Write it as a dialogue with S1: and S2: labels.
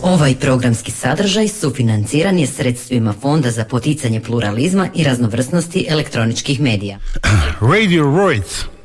S1: Ovaj programski sadržaj sufinanciran je sredstvima Fonda za poticanje pluralizma i raznovrsnosti elektroničkih medija.
S2: Radio Roids